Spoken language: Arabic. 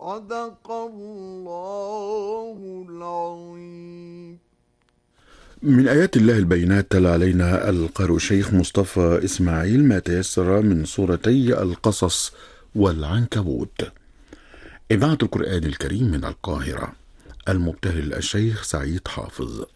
صدق الله العظيم. من آيات الله البينات تلا علينا القارئ الشيخ مصطفى إسماعيل ما تيسر من سورتي القصص والعنكبوت. إذاعة القرآن الكريم من القاهرة، المبتهل الشيخ سعيد حافظ.